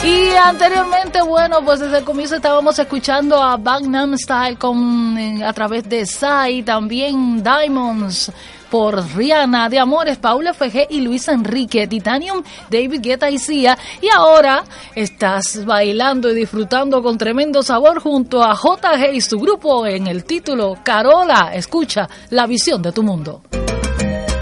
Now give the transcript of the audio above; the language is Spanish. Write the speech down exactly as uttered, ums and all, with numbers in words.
Y anteriormente, bueno, pues desde el comienzo estábamos escuchando a Gangnam Style con, eh, a través de Psy, también Diamonds por Rihanna, De Amores, Paula F G y Luis Enrique, Titanium, David Guetta y Sia. Y ahora estás bailando y disfrutando con tremendo sabor junto a J G y su grupo en el título Carola. Escucha La Visión de tu Mundo.